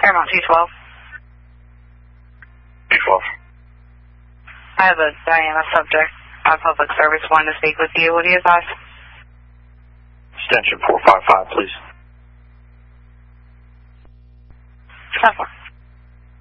Paramount 212. 212. I have a Diana subject on public service wanting to speak with you. What do you advise? Extension 455, please. 10-4.